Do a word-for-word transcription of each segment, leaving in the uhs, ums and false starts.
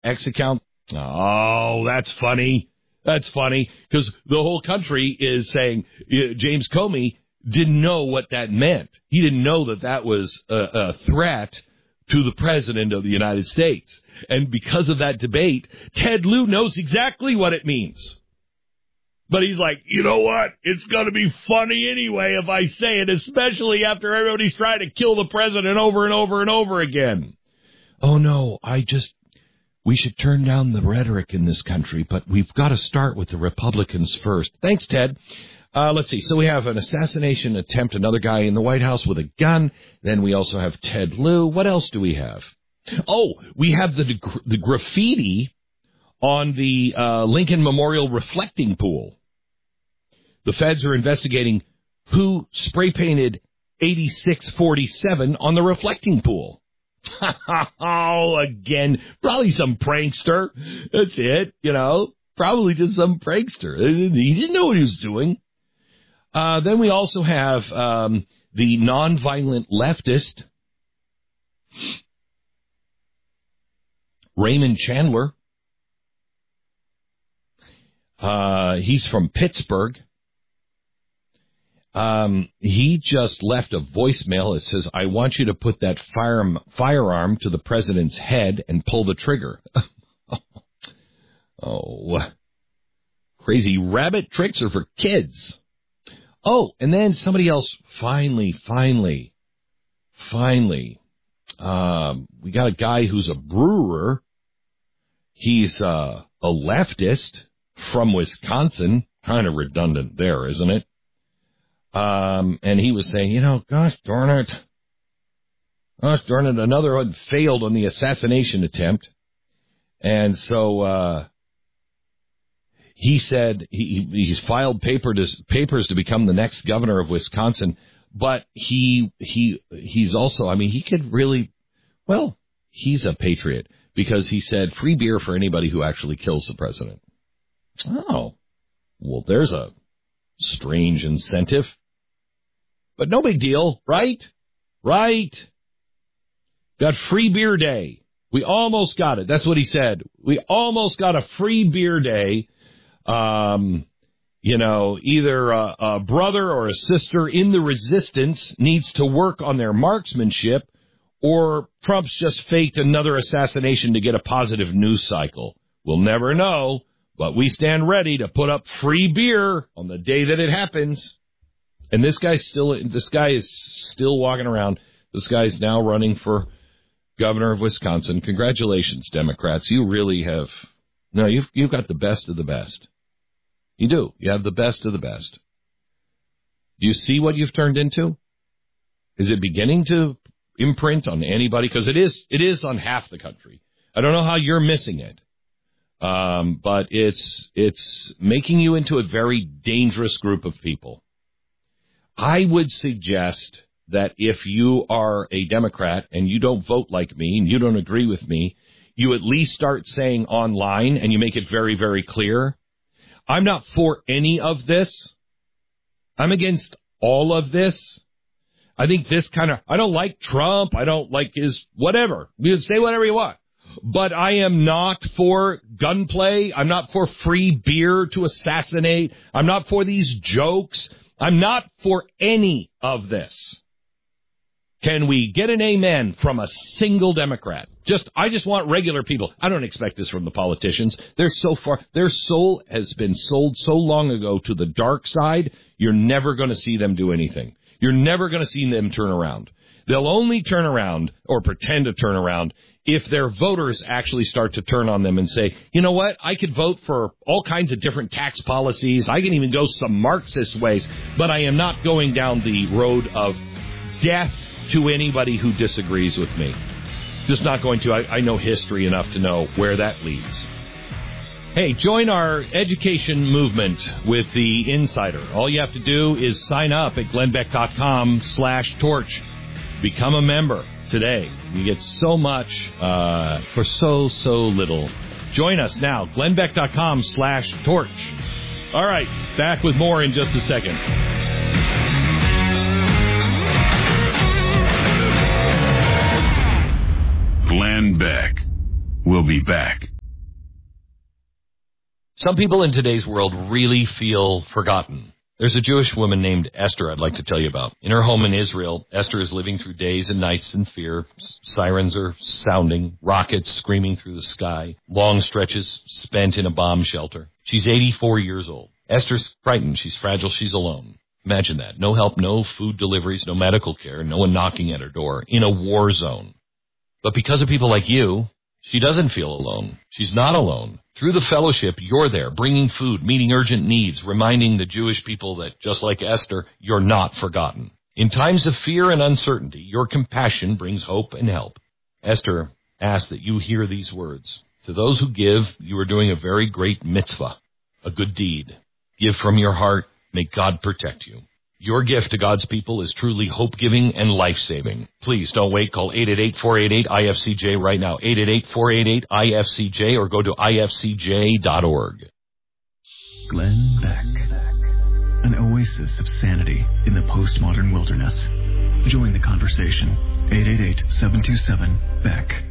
X account. Oh, that's funny. That's funny because the whole country is saying uh, James Comey didn't know what that meant. He didn't know that that was a, a threat to the president of the United States. And because of that debate, Ted Lieu knows exactly what it means. But he's like, you know what? It's going to be funny anyway if I say it, especially after everybody's trying to kill the president over and over and over again. Oh, no, I just, we should turn down the rhetoric in this country, but we've got to start with the Republicans first. Thanks, Ted. Uh, let's see. So we have an assassination attempt, another guy in the White House with a gun. Then we also have Ted Lieu. What else do we have? Oh, we have the the graffiti on the uh, Lincoln Memorial reflecting pool. The feds are investigating who spray painted eighty-six forty-seven on the reflecting pool. Oh, again, probably some prankster. That's it, you know, probably just some prankster. He didn't know what he was doing. Uh, then we also have um, the nonviolent leftist, Raymond Chandler. Uh, he's from Pittsburgh. Um, he just left a voicemail that says, I want you to put that fire, firearm to the president's head and pull the trigger. Oh, crazy rabbit tricks are for kids. Oh, and then somebody else finally, finally, finally, um, we got a guy who's a brewer. He's uh, a leftist from Wisconsin. Kind of redundant there, isn't it? Um, and he was saying, you know, gosh darn it. Gosh darn it, another one failed on the assassination attempt. And so uh, he said he, he's filed paper to, papers to become the next governor of Wisconsin. But he he he's also, I mean, he could really, well, he's a patriot because he said free beer for anybody who actually kills the president. Oh, well, there's a strange incentive. But no big deal, right? Right. Got free beer day. We almost got it. That's what he said. We almost got a free beer day. Um, you know, either a, a brother or a sister in the resistance needs to work on their marksmanship, or Trump's just faked another assassination to get a positive news cycle. We'll never know, but we stand ready to put up free beer on the day that it happens. And this guy's still, this guy is still walking around. This guy's now running for governor of Wisconsin. Congratulations, Democrats. You really have, no, you've, you've got the best of the best. You do. You have the best of the best. Do you see what you've turned into? Is it beginning to imprint on anybody? Because it is, it is on half the country. I don't know how you're missing it. Um, but it's, it's making you into a very dangerous group of people. I would suggest that if you are a Democrat and you don't vote like me and you don't agree with me, you at least start saying online and you make it very, very clear. I'm not for any of this. I'm against all of this. I think this kind of, I don't like Trump. I don't like his whatever. You can say whatever you want. But I am not for gunplay. I'm not for free beer to assassinate. I'm not for these jokes. I'm not for any of this. Can we get an amen from a single Democrat? Just, I just want regular people. I don't expect this from the politicians. They're so far, their soul has been sold so long ago to the dark side, you're never going to see them do anything. You're never going to see them turn around. They'll only turn around or pretend to turn around if their voters actually start to turn on them and say, you know what, I could vote for all kinds of different tax policies. I can even go some Marxist ways, but I am not going down the road of death to anybody who disagrees with me. Just not going to. I, I know history enough to know where that leads. Hey, join our education movement with the Insider. All you have to do is sign up at glennbeck.com slash torch. Become a member today. You get so much uh, for so, so little. Join us now, glennbeck.com slash torch. All right, back with more in just a second. Glenn Beck will be back. Some people in today's world really feel forgotten. There's a Jewish woman named Esther I'd like to tell you about. In her home in Israel, Esther is living through days and nights in fear. Sirens are sounding, rockets screaming through the sky, long stretches spent in a bomb shelter. She's eighty-four years old. Esther's frightened. She's fragile. She's alone. Imagine that. No help, no food deliveries, no medical care, no one knocking at her door, in a war zone. But because of people like you, she doesn't feel alone. She's not alone. Through the fellowship, you're there, bringing food, meeting urgent needs, reminding the Jewish people that, just like Esther, you're not forgotten. In times of fear and uncertainty, your compassion brings hope and help. Esther asks that you hear these words. To those who give, you are doing a very great mitzvah, a good deed. Give from your heart. May God protect you. Your gift to God's people is truly hope-giving and life-saving. Please don't wait. Call eight eight eight, four eight eight, I F C J right now. eight eight eight, four eight eight, I F C J or go to I F C J dot org. Glenn Beck, an oasis of sanity in the postmodern wilderness. Join the conversation. eight eight eight, seven two seven, B E C K.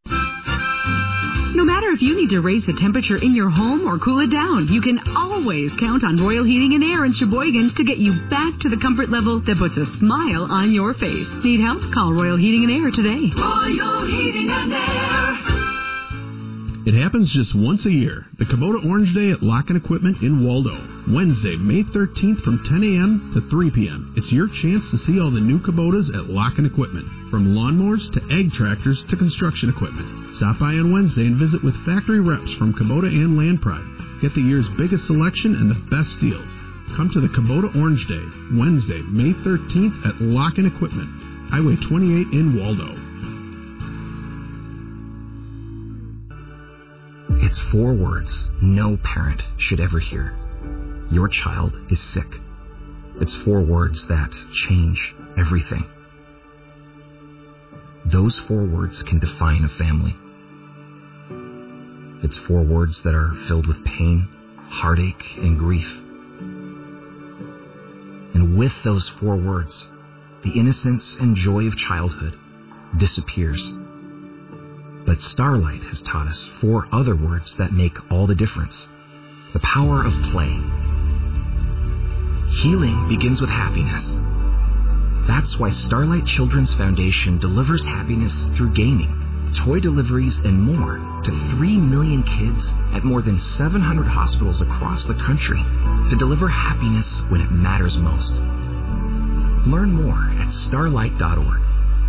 No matter if you need to raise the temperature in your home or cool it down, you can always count on Royal Heating and Air in Sheboygan to get you back to the comfort level that puts a smile on your face. Need help? Call Royal Heating and Air today. Royal Heating and Air. It happens just once a year, the Kubota Orange Day at Lock and Equipment in Waldo. Wednesday, May thirteenth from ten a.m. to three p.m. It's your chance to see all the new Kubotas at Lock and Equipment, from lawnmowers to ag tractors to construction equipment. Stop by on Wednesday and visit with factory reps from Kubota and Land Pride. Get the year's biggest selection and the best deals. Come to the Kubota Orange Day, Wednesday, May thirteenth at Lock and Equipment, Highway twenty-eight in Waldo. It's four words no parent should ever hear. Your child is sick. It's four words that change everything. Those four words can define a family. It's four words that are filled with pain, heartache, and grief. And with those four words, the innocence and joy of childhood disappears. But Starlight has taught us four other words that make all the difference. The power of play. Healing begins with happiness. That's why Starlight Children's Foundation delivers happiness through gaming, toy deliveries, and more to three million kids at more than seven hundred hospitals across the country to deliver happiness when it matters most. Learn more at starlight dot org.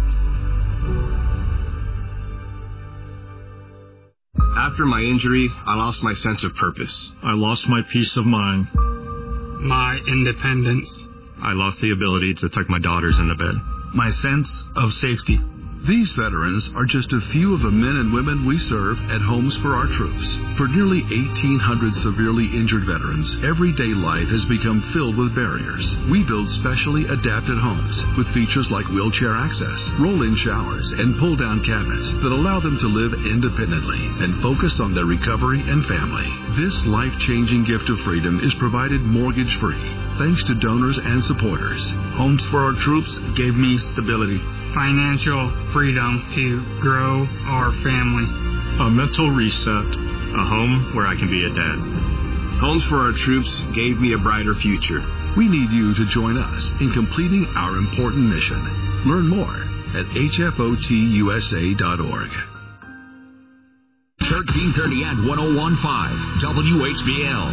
After my injury, I lost my sense of purpose. I lost my peace of mind. My independence. I lost the ability to tuck my daughters into bed. My sense of safety. These veterans are just a few of the men and women we serve at Homes for Our Troops. For nearly eighteen hundred severely injured veterans, everyday life has become filled with barriers. We build specially adapted homes with features like wheelchair access, roll-in showers, and pull-down cabinets that allow them to live independently and focus on their recovery and family. This life-changing gift of freedom is provided mortgage-free, thanks to donors and supporters. Homes for Our Troops gave me stability, financial freedom to grow our family, a mental reset, a home where I can be a dad. Homes for Our Troops gave me a brighter future. We need you to join us in completing our important mission. Learn more at H F O T U S A dot org. thirteen thirty at one oh one point five W H B L.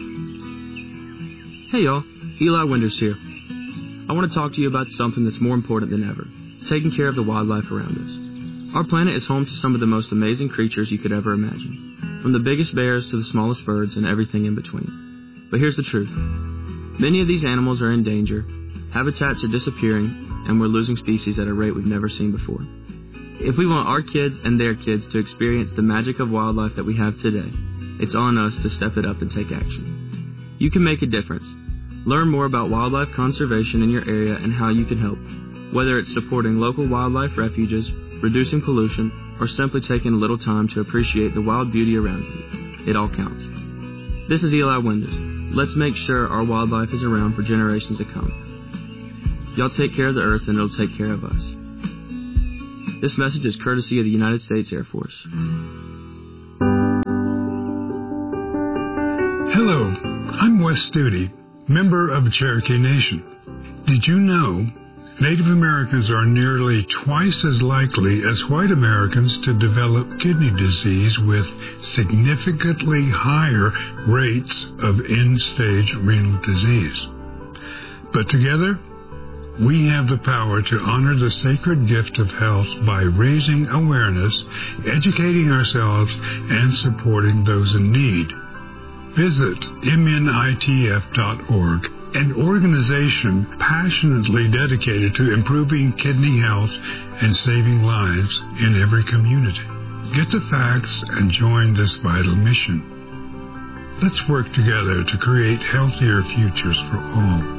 Hey y'all, Eli Winters here. I want to talk to you about something that's more important than ever. Taking care of the wildlife around us. Our planet is home to some of the most amazing creatures you could ever imagine, from the biggest bears to the smallest birds and everything in between. But here's the truth. Many of these animals are in danger, habitats are disappearing, and we're losing species at a rate we've never seen before. If we want our kids and their kids to experience the magic of wildlife that we have today, it's on us to step it up and take action. You can make a difference. Learn more about wildlife conservation in your area and how you can help. Whether it's supporting local wildlife refuges, reducing pollution, or simply taking a little time to appreciate the wild beauty around you, it all counts. This is Eli Winters. Let's make sure our wildlife is around for generations to come. Y'all take care of the earth and it'll take care of us. This message is courtesy of the United States Air Force. Hello, I'm Wes Studi, member of the Cherokee Nation. Did you know Native Americans are nearly twice as likely as white Americans to develop kidney disease with significantly higher rates of end-stage renal disease? But together, we have the power to honor the sacred gift of health by raising awareness, educating ourselves, and supporting those in need. Visit M N I T F dot org, an organization passionately dedicated to improving kidney health and saving lives in every community. Get the facts and join this vital mission. Let's work together to create healthier futures for all.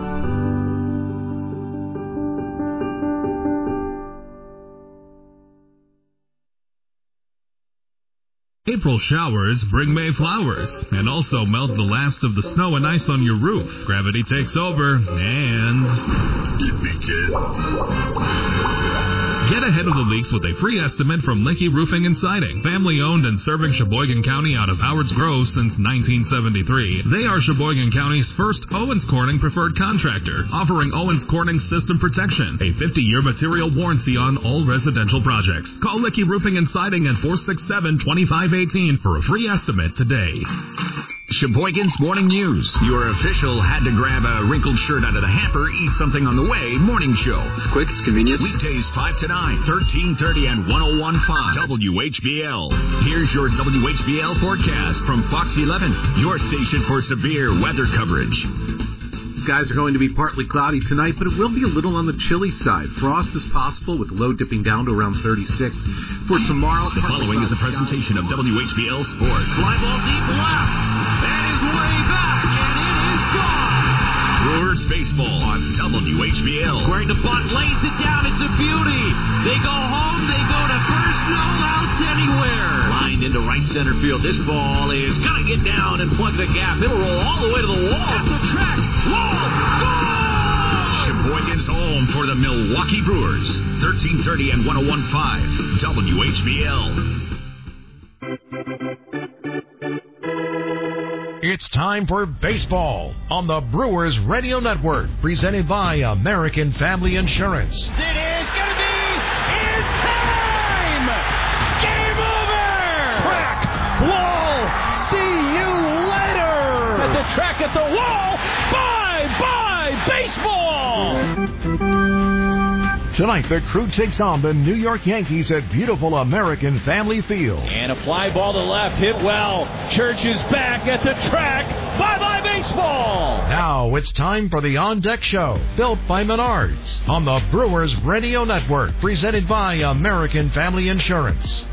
April showers bring May flowers and also melt the last of the snow and ice on your roof. Gravity takes over and it begins. Get ahead of the leaks with a free estimate from Licky Roofing and Siding. Family owned and serving Sheboygan County out of Howard's Grove since nineteen seventy-three. They are Sheboygan County's first Owens Corning preferred contractor, offering Owens Corning system protection, a fifty-year material warranty on all residential projects. Call Licky Roofing and Siding at four six seven, two five one eight for a free estimate today. Sheboygan's Morning News. Your official had to grab a wrinkled shirt out of the hamper, eat something on the way. Morning show. It's quick, it's convenient. Weekdays five to nine, thirteen thirty and one oh one point five W H B L. Here's your W H B L forecast from Fox eleven, your station for severe weather coverage. Skies are going to be partly cloudy tonight, but it will be a little on the chilly side. Frost is possible, with the low dipping down to around thirty-six. For tomorrow, the following is a presentation of W H B L Sports. Fly ball deep left. That is way back, and it is gone. Brewers baseball on W H B L. Squaring the bunt, lays it down. It's a beauty. They go home. They go to first. No outs anywhere. Lined into right center field. This ball is going to get down and plug the gap. It'll roll all the way to the wall. At the track. Wall. Goal! Sheboygan's home for the Milwaukee Brewers. thirteen thirty and one oh one point five W H B L. It's time for baseball on the Brewers Radio Network, presented by American Family Insurance. It is going to be in time! Game over! Track, wall, see you later! At the track, at the wall, bye-bye baseball! Tonight, the crew takes on the New York Yankees at beautiful American Family Field. And a fly ball to left, hit well. Church is back at the track. Bye-bye baseball! Now it's time for the On Deck Show, built by Menards, on the Brewers Radio Network, presented by American Family Insurance.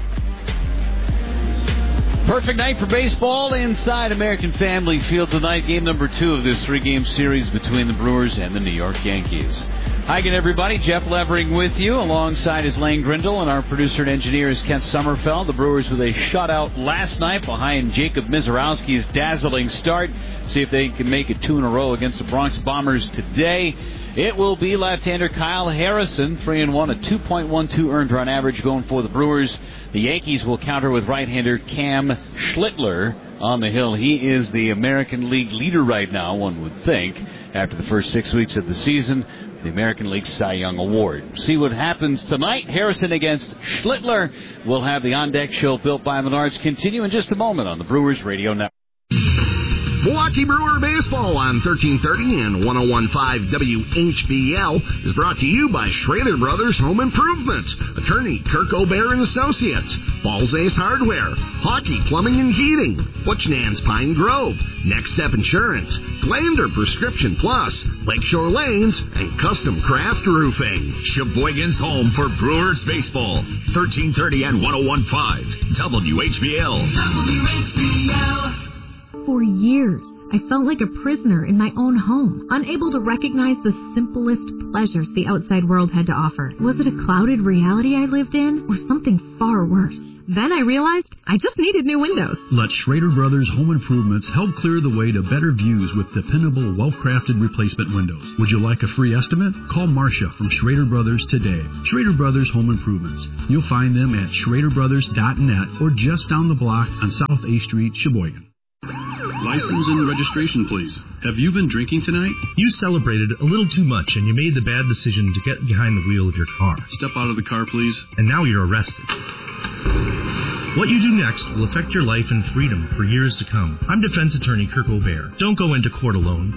Perfect night for baseball inside American Family Field tonight. Game number two of this three-game series between the Brewers and the New York Yankees. Hi again, everybody. Jeff Levering with you, alongside is Lane Grindle, and our producer and engineer is Kent Sommerfeld. The Brewers with a shutout last night behind Jacob Mizorowski's dazzling start. See if they can make it two in a row against the Bronx Bombers today. It will be left-hander Kyle Harrison, three and one, a two point one two earned run average going for the Brewers. The Yankees will counter with right-hander Cam Schlittler on the hill. He is the American League leader right now, one would think, after the first six weeks of the season. The American League Cy Young Award. See what happens tonight. Harrison against Schlittler. We'll have the On Deck Show built by Menards continue in just a moment on the Brewers Radio Network. Milwaukee Brewer Baseball on thirteen thirty and one oh one point five W H B L is brought to you by Schrader Brothers Home Improvement, attorney Kirk O'Bear and Associates, Balls Ace Hardware, Hockey Plumbing and Heating, Butchnan's Pine Grove, Next Step Insurance, Glander Prescription Plus, Lakeshore Lanes, and Custom Craft Roofing. Sheboygan's home for Brewers Baseball, thirteen thirty and one oh one point five W H B L. W H B L. For years, I felt like a prisoner in my own home, unable to recognize the simplest pleasures the outside world had to offer. Was it a clouded reality I lived in, or something far worse? Then I realized I just needed new windows. Let Schrader Brothers Home Improvements help clear the way to better views with dependable, well-crafted replacement windows. Would you like a free estimate? Call Marcia from Schrader Brothers today. Schrader Brothers Home Improvements. You'll find them at schrader brothers dot net or just down the block on South A Street, Sheboygan. License and registration, please. Have you been drinking tonight? You celebrated a little too much and you made the bad decision to get behind the wheel of your car. Step out of the car, please. And now you're arrested. What you do next will affect your life and freedom for years to come. I'm defense attorney Kirk O'Bear. Don't go into court alone.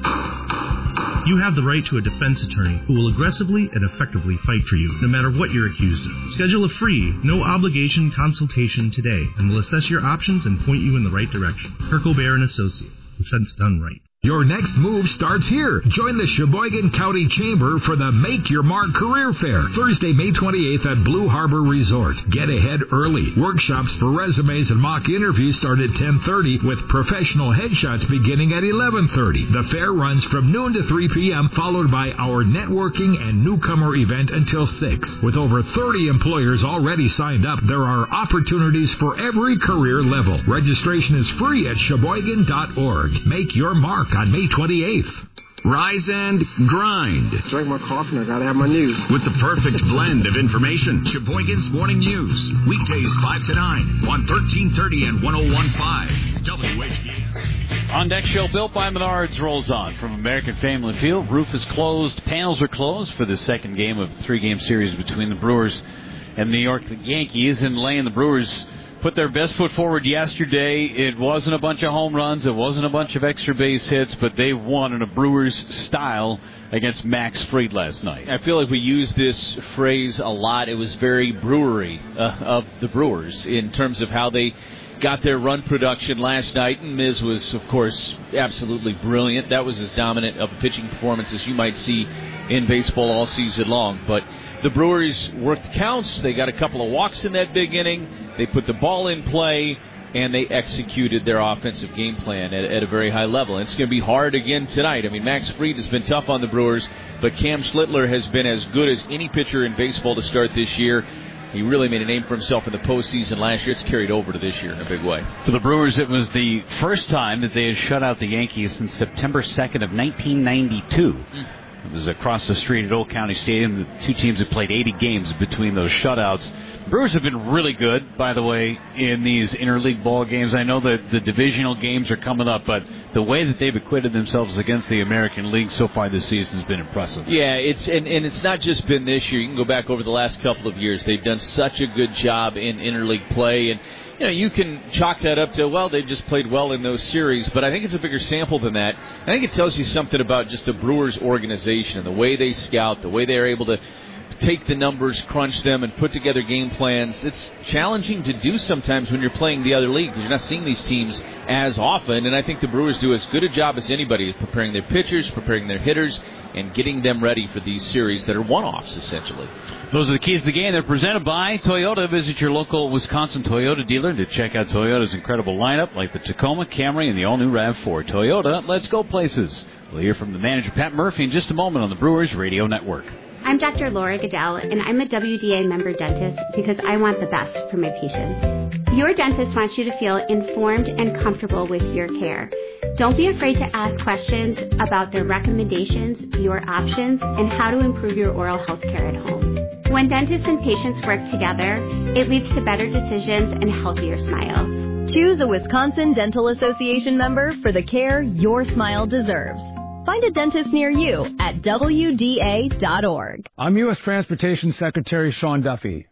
You have the right to a defense attorney who will aggressively and effectively fight for you, no matter what you're accused of. Schedule a free, no-obligation consultation today, and we'll assess your options and point you in the right direction. Kirk O'Bear and Associate. Defense done right. Your next move starts here. Join the Sheboygan County Chamber for the Make Your Mark Career Fair, Thursday, May twenty-eighth at Blue Harbor Resort. Get ahead early. Workshops for resumes and mock interviews start at ten thirty with professional headshots beginning at eleven thirty. The fair runs from noon to three p.m., followed by our networking and newcomer event until six. With over thirty employers already signed up, there are opportunities for every career level. Registration is free at sheboygan dot org. Make your mark on May twenty-eighth. Rise and grind. Drink my coffee, I gotta have my news. With the perfect blend of information. Sheboygan's Morning News. Weekdays five to nine on thirteen thirty and one oh one point five W H B S. On Deck Show built by Menards rolls on from American Family Field. Roof is closed. Panels are closed for the second game of the three-game series between the Brewers and New York Yankees. And laying the Brewers put their best foot forward yesterday. It wasn't a bunch of home runs. It wasn't a bunch of extra base hits, but they won in a Brewers style against Max Fried last night. I feel like we use this phrase a lot. It was very brewery uh, of the Brewers in terms of how they got their run production last night. And Miz was, of course, absolutely brilliant. That was as dominant of a pitching performance as you might see in baseball all season long. But the Brewers worked counts. They got a couple of walks in that big inning. They put the ball in play, and they executed their offensive game plan at, at a very high level. And it's going to be hard again tonight. I mean, Max Fried has been tough on the Brewers, but Cam Schlittler has been as good as any pitcher in baseball to start this year. He really made a name for himself in the postseason last year. It's carried over to this year in a big way. For the Brewers, it was the first time that they had shut out the Yankees since September second of nineteen ninety-two. Mm. It was across the street at Old County Stadium. The two teams had played eighty games between those shutouts. The Brewers have been really good, by the way, in these interleague ball games. I know that the divisional games are coming up, but the way that they've acquitted themselves against the American League so far this season has been impressive. Yeah, it's and, and it's not just been this year. You can go back over the last couple of years. They've done such a good job in interleague play, and you know, you can chalk that up to, well, they just played well in those series, but I think it's a bigger sample than that. I think it tells you something about just the Brewers organization and the way they scout, the way they're able to take the numbers, crunch them, and put together game plans. It's challenging to do sometimes when you're playing the other league because you're not seeing these teams as often, and I think the Brewers do as good a job as anybody preparing their pitchers, preparing their hitters, and getting them ready for these series that are one-offs, essentially. Those are the keys to the game. They're presented by Toyota. Visit your local Wisconsin Toyota dealer to check out Toyota's incredible lineup, like the Tacoma, Camry, and the all-new RAV four. Toyota, let's go places. We'll hear from the manager, Pat Murphy, in just a moment on the Brewers Radio Network. I'm Doctor Laura Goodell, and I'm a W D A member dentist because I want the best for my patients. Your dentist wants you to feel informed and comfortable with your care. Don't be afraid to ask questions about their recommendations, your options, and how to improve your oral health care at home. When dentists and patients work together, it leads to better decisions and healthier smiles. Choose a Wisconsin Dental Association member for the care your smile deserves. Find a dentist near you at W D A dot org. I'm U S Transportation Secretary Sean Duffy.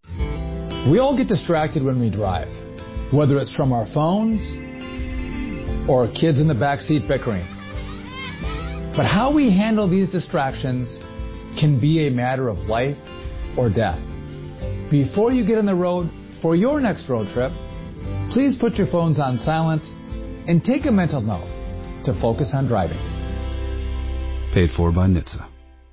We all get distracted when we drive, whether it's from our phones or kids in the backseat bickering. But how we handle these distractions can be a matter of life or death. Before you get on the road for your next road trip, please put your phones on silent and take a mental note to focus on driving. Paid for by N H T S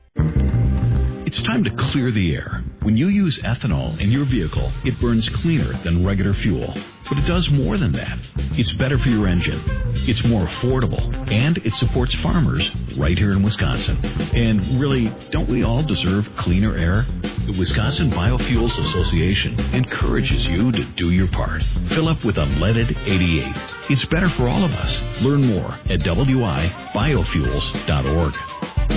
A. It's time to clear the air. When you use ethanol in your vehicle, it burns cleaner than regular fuel. But it does more than that. It's better for your engine. It's more affordable. And it supports farmers right here in Wisconsin. And really, don't we all deserve cleaner air? The Wisconsin Biofuels Association encourages you to do your part. Fill up with unleaded eighty-eight. It's better for all of us. Learn more at W I biofuels dot org.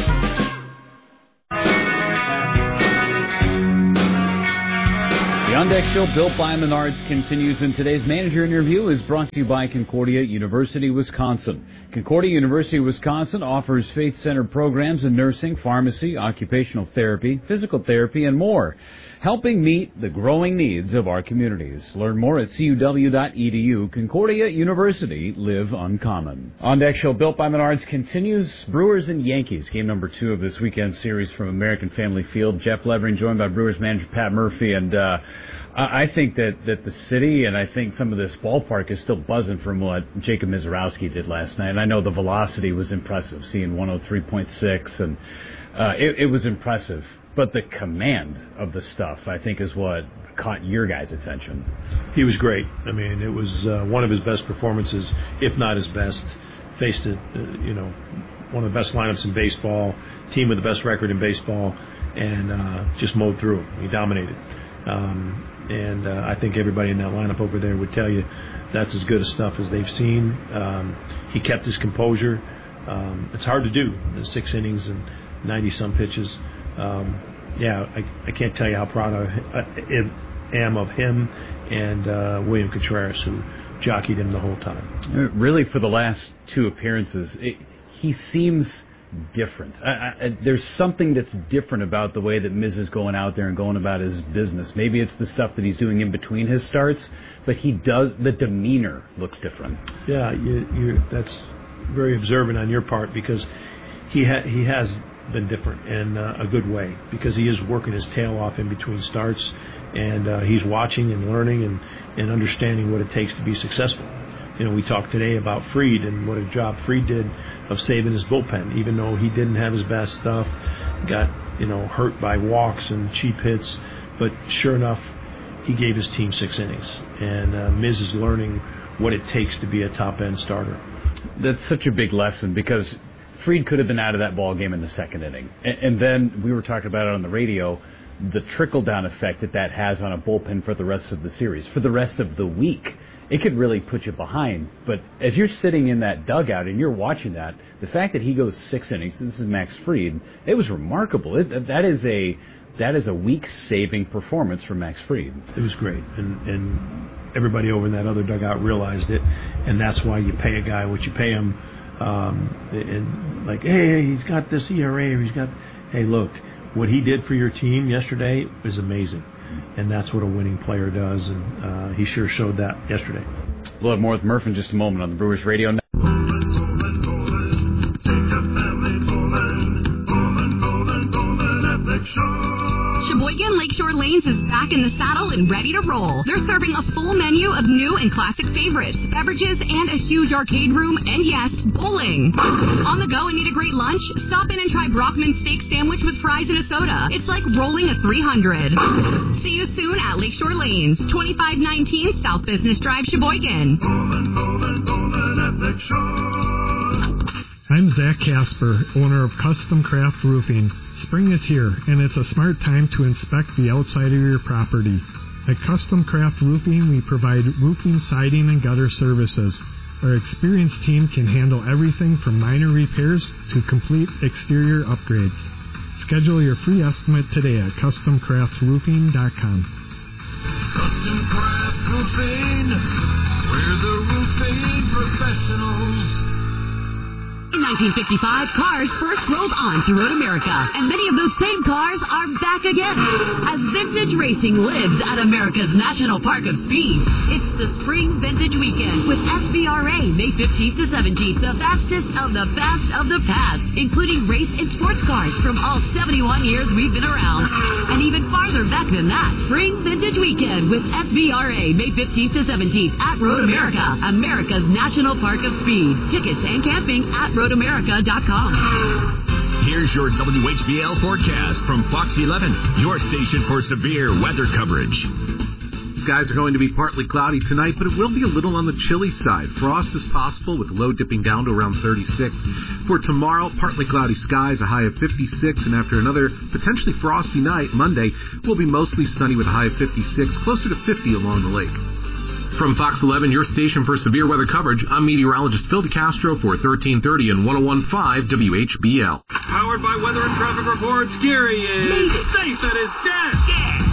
The On Deck Show, built by Menards, continues, and today's manager interview is brought to you by Concordia University, Wisconsin. Concordia University, Wisconsin offers faith-centered programs in nursing, pharmacy, occupational therapy, physical therapy, and more, helping meet the growing needs of our communities. Learn more at c u w dot e d u. Concordia University, live uncommon. On Deck Show, built by Menards, continues. Brewers and Yankees, game number two of this weekend series from American Family Field. Jeff Levering joined by Brewers manager Pat Murphy, and uh, I think that, that the city and I think some of this ballpark is still buzzing from what Jacob Mizorowski did last night. And I know the velocity was impressive, seeing one oh three point six, and uh, it, it was impressive. But the command of the stuff, I think, is what caught your guys' attention. He was great. I mean, it was uh, one of his best performances, if not his best. Faced it, uh, you know, one of the best lineups in baseball, team with the best record in baseball, and uh, just mowed through him. He dominated. Um, and uh, I think everybody in that lineup over there would tell you that's as good a stuff as they've seen. Um, he kept his composure. Um, it's hard to do, six innings and ninety-some pitches. Um, yeah, I, I can't tell you how proud I am of him and uh, William Contreras, who jockeyed him the whole time. Really, for the last two appearances, it, he seems different. I, I, there's something that's different about the way that Miz is going out there and going about his business. Maybe it's the stuff that he's doing in between his starts, but he does, the demeanor looks different. Yeah, you, you, that's very observant on your part, because he ha, he has been different in uh, a good way, because he is working his tail off in between starts, and uh, he's watching and learning and, and understanding what it takes to be successful. You know, we talked today about Fried and what a job Fried did of saving his bullpen, even though he didn't have his best stuff, got, you know, hurt by walks and cheap hits, but sure enough, he gave his team six innings, and uh, Miz is learning what it takes to be a top-end starter. That's such a big lesson, because Fried could have been out of that ball game in the second inning. And, and then we were talking about it on the radio, the trickle-down effect that that has on a bullpen for the rest of the series, for the rest of the week. It could really put you behind. But as you're sitting in that dugout and you're watching that, the fact that he goes six innings, this is Max Fried, it was remarkable. It, that is a that is a week-saving performance for Max Fried. It was great, and, and everybody over in that other dugout realized it, and that's why you pay a guy what you pay him. Um, and like, hey, he's got this E R A, or he's got, hey, look, what he did for your team yesterday is amazing. And that's what a winning player does, and uh, he sure showed that yesterday. We'll have more with Murph in just a moment on the Brewers Radio Network. Sheboygan Lakeshore Lanes is back in the saddle and ready to roll. They're serving a full menu of new and classic favorites, beverages, and a huge arcade room, and yes, bowling. On the go and need a great lunch? Stop in and try Brockman's steak sandwich with fries and a soda. It's like rolling a three hundred. See you soon at Lakeshore Lanes, twenty-five nineteen South Business Drive, Sheboygan. I'm Zach Casper, owner of Custom Craft Roofing. Spring is here, and it's a smart time to inspect the outside of your property. At Custom Craft Roofing, we provide roofing, siding, and gutter services. Our experienced team can handle everything from minor repairs to complete exterior upgrades. Schedule your free estimate today at custom craft roofing dot com. Custom Craft Roofing, we're the roofing professionals. In nineteen fifty-five, cars first rolled on to Road America, and many of those same cars are back again as vintage racing lives at America's National Park of Speed. It's the Spring Vintage Weekend with S V R A May fifteenth to seventeenth, the fastest of the fast of the past, including race and sports cars from all seventy-one years we've been around. And even farther back than that, Spring Vintage Weekend with S V R A May fifteenth to seventeenth at Road America, America's National Park of Speed. Tickets and camping at road america dot com. Here's your W H B L forecast from Fox eleven, your station for severe weather coverage. Skies are going to be partly cloudy tonight, but it will be a little on the chilly side. Frost is possible with low dipping down to around thirty-six. For tomorrow, partly cloudy skies, a high of fifty-six, and after another potentially frosty night, Monday, will be mostly sunny with a high of fifty-six, closer to fifty along the lake. From Fox eleven, your station for severe weather coverage, I'm meteorologist Phil DeCastro for thirteen thirty and one oh one point five W H B L. Powered by weather and traffic reports, Gary is safe at his desk. Yeah.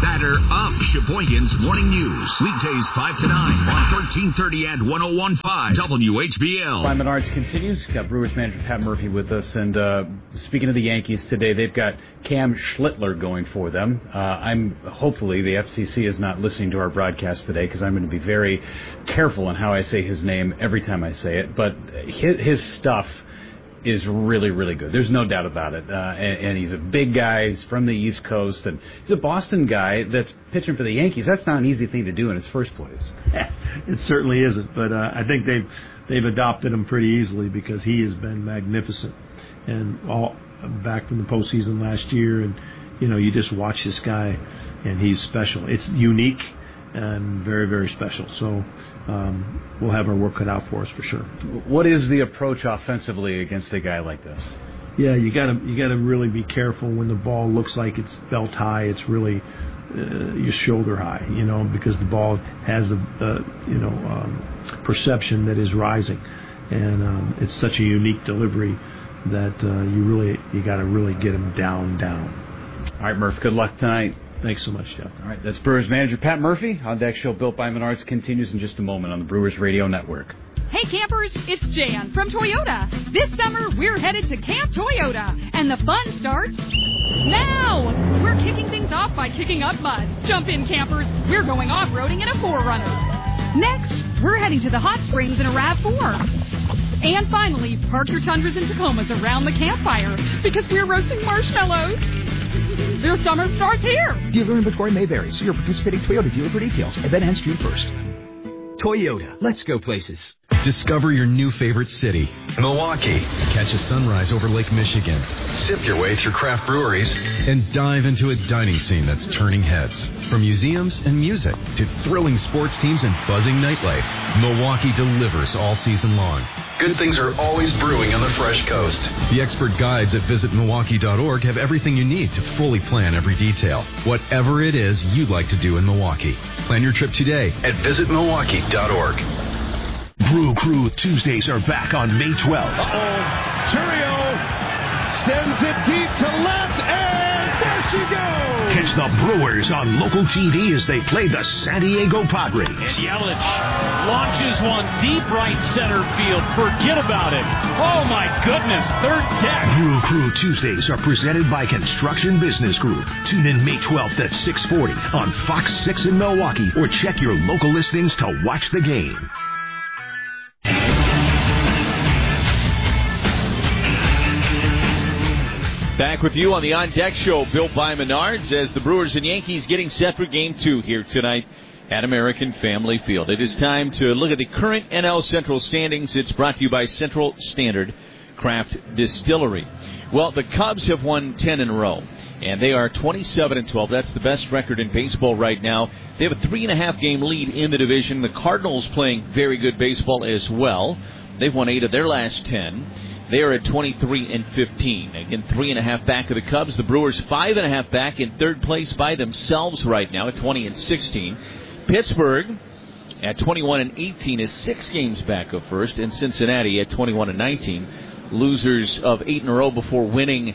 Batter up Sheboygan's Morning News. Weekdays five to nine on thirteen thirty and one oh one point five W H B L. By Menards continues. Got Brewers manager Pat Murphy with us. And uh, speaking of the Yankees today, they've got Cam Schlittler going for them. Uh, I'm hopefully the F C C is not listening to our broadcast today because I'm going to be very careful in how I say his name every time I say it. But his, his stuff is really, really good. There's no doubt about it. Uh, and, and he's a big guy. He's from the East Coast. And he's a Boston guy that's pitching for the Yankees. That's not an easy thing to do in its first place. It certainly isn't. But uh, I think they've they've adopted him pretty easily because he has been magnificent. And all back from the postseason last year. And, you know, you just watch this guy, and he's special. It's unique and very, very special. So um, we'll have our work cut out for us for sure. What is the approach offensively against a guy like this? Yeah, you got to you got to really be careful when the ball looks like it's belt high. It's really uh, your shoulder high, you know, because the ball has a, a you know um, perception that is rising, and um, it's such a unique delivery that uh, you really you got to really get him down, down. All right, Murph. Good luck tonight. Thanks so much, Jeff. All right, that's Brewers manager Pat Murphy. On Deck Show built by Menards continues in just a moment on the Brewers Radio Network. Hey campers, it's Jan from Toyota. This summer we're headed to Camp Toyota, and the fun starts now. We're kicking things off by kicking up mud. Jump in campers, we're going off-roading in a four runner. Next, we're heading to the hot springs in a RAV four. And finally, park your Tundras and Tacomas around the campfire because we're roasting marshmallows. Their summer starts here. Dealer inventory may vary. See your participating Toyota dealer for details. Event ends June first. Toyota. Let's go places. Discover your new favorite city, Milwaukee. Catch a sunrise over Lake Michigan. Sip your way through craft breweries. And dive into a dining scene that's turning heads. From museums and music to thrilling sports teams and buzzing nightlife, Milwaukee delivers all season long. Good things are always brewing on the Fresh Coast. The expert guides at visit milwaukee dot org have everything you need to fully plan every detail. Whatever it is you'd like to do in Milwaukee. Plan your trip today at visit milwaukee dot org. Brew Crew Tuesdays are back on May twelfth. Uh-oh. Churio sends it deep to left, and there she goes. Catch the Brewers on local T V as they play the San Diego Padres. And Yelich launches one deep right center field. Forget about it. Oh, my goodness. Third deck. Brew Crew Tuesdays are presented by Construction Business Group. Tune in May twelfth at six forty on Fox six in Milwaukee, or check your local listings to watch the game. Back with you on the On Deck Show, built by Menards, as the Brewers and Yankees getting set for Game two here tonight at American Family Field. It is time to look at the current N L Central standings. It's brought to you by Central Standard Craft Distillery. Well, the Cubs have won ten in a row, and they are twenty-seven and twelve. That's the best record in baseball right now. They have a three and a half game lead in the division. The Cardinals playing very good baseball as well. They've won eight of their last ten. They are at twenty-three and fifteen. Again, three and a half back of the Cubs. The Brewers five and a half back in third place by themselves right now at twenty and sixteen. Pittsburgh at twenty-one and eighteen is six games back of first, and Cincinnati at twenty-one and nineteen, losers of eight in a row before winning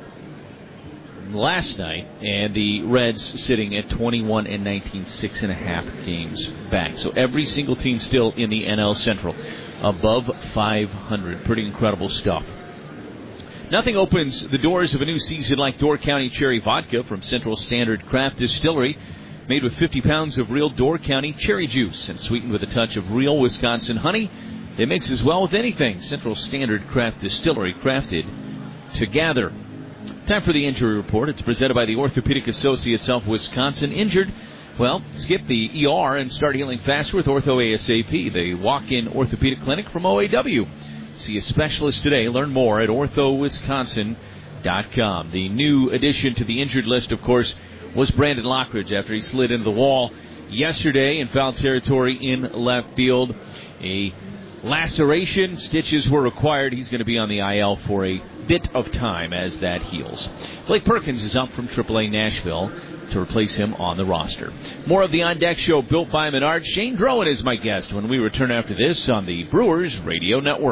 last night, and the Reds sitting at twenty-one and nineteen, six and a half games back. So every single team still in the N L Central above five hundred. Pretty incredible stuff. Nothing opens the doors of a new season like Door County Cherry Vodka from Central Standard Craft Distillery. Made with fifty pounds of real Door County cherry juice and sweetened with a touch of real Wisconsin honey. They mix as well with anything. Central Standard Craft Distillery, crafted to gather. Time for the injury report. It's presented by the Orthopedic Associates of Wisconsin. Injured? Well, skip the E R and start healing faster with Ortho ASAP, the walk-in orthopedic clinic from O A W. See a specialist today. Learn more at ortho wisconsin dot com. The new addition to the injured list, of course, was Brandon Lockridge after he slid into the wall yesterday in foul territory in left field. A laceration, stitches were required. He's going to be on the I L for a bit of time as that heals. Blake Perkins is up from triple A Nashville to replace him on the roster. More of the On Deck Show, built by Menards. Shane Drowan is my guest when we return after this on the Brewers Radio Network.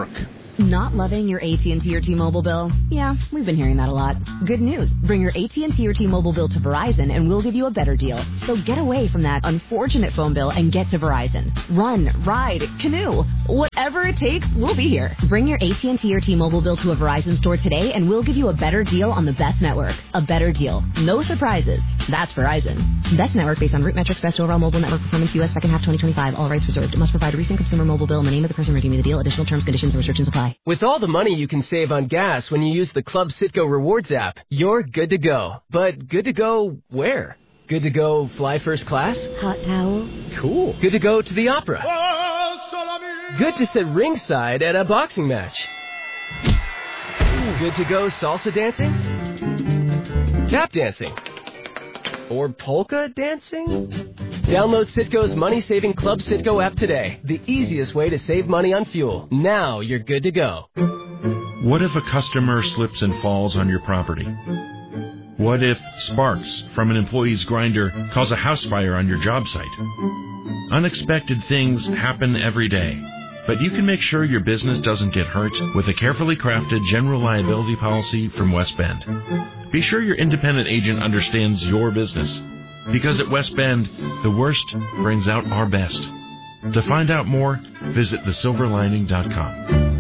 Not loving your A T and T or T-Mobile bill? Yeah, we've been hearing that a lot. Good news. Bring your A T and T or T-Mobile bill to Verizon and we'll give you a better deal. So get away from that unfortunate phone bill and get to Verizon. Run, ride, canoe. Whatever it takes, we'll be here. Bring your A T and T or T-Mobile bill to a Verizon store today and we'll give you a better deal on the best network. A better deal. No surprises. That's Verizon. Best network based on root metrics, best overall mobile network performance, U S second half twenty twenty-five. All rights reserved. It must provide a recent consumer mobile bill in the name of the person redeeming the deal. Additional terms, conditions, and restrictions apply. With all the money you can save on gas when you use the Club Citgo Rewards app, you're good to go. But good to go where? Good to go fly first class? Hot towel. Cool. Good to go to the opera. Good to sit ringside at a boxing match. Good to go salsa dancing? Tap dancing? Or polka dancing? Download Citgo's money-saving Club Citgo app today. The easiest way to save money on fuel. Now you're good to go. What if a customer slips and falls on your property? What if sparks from an employee's grinder cause a house fire on your job site? Unexpected things happen every day, but you can make sure your business doesn't get hurt with a carefully crafted general liability policy from West Bend. Be sure your independent agent understands your business, because at West Bend, the worst brings out our best. To find out more, visit the silver lining dot com.